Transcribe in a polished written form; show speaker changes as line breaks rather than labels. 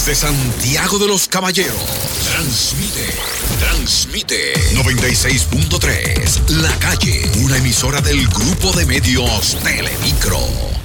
Desde Santiago de los Caballeros, transmite 96.3, La Calle, una emisora del Grupo de Medios Telemicro.